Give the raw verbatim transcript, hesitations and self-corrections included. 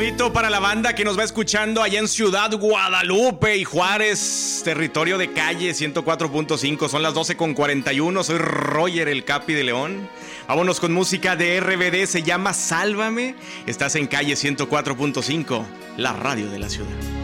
saludito para la banda que nos va escuchando allá en Ciudad Guadalupe y Juárez, territorio de Calle ciento cuatro punto cinco. Son las doce con cuarenta y uno. Soy Roger, el Capi de León. Vámonos con música de R B D, se llama Sálvame. Estás en Calle ciento cuatro punto cinco, la radio de la ciudad.